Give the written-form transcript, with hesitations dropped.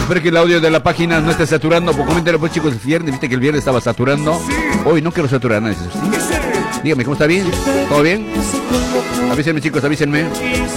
Espero que el audio de la página no esté saturando. Pues coméntelo pues chicos, el viernes, viste que el viernes estaba saturando. Hoy no quiero saturar nada. ¿Sí? Dígame, ¿cómo está bien? ¿Todo bien? Avísenme chicos, avísenme.